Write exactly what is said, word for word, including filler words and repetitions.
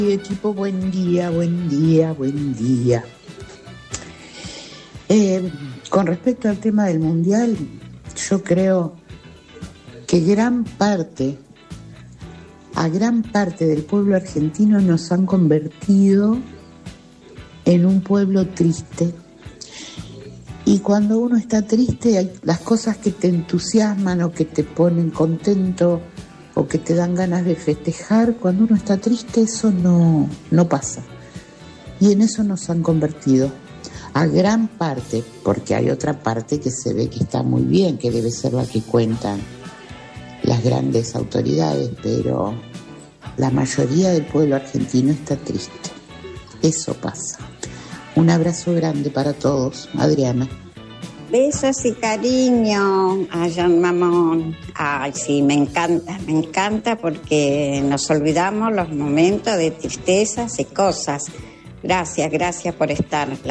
Equipo, buen día, buen día, buen día. Eh, con respecto al tema del Mundial, yo creo que gran parte, a gran parte del pueblo argentino nos han convertido en un pueblo triste. Y cuando uno está triste, hay las cosas que te entusiasman o que te ponen contento o que te dan ganas de festejar, cuando uno está triste eso no, no pasa. Y en eso nos han convertido a gran parte, porque hay otra parte que se ve que está muy bien, que debe ser la que cuentan las grandes autoridades, pero la mayoría del pueblo argentino está triste. Eso pasa. Un abrazo grande para todos. Adriana. Besos y cariño a Jean Mamón. Ay, sí, me encanta, me encanta porque nos olvidamos los momentos de tristezas y cosas. Gracias, gracias por estar.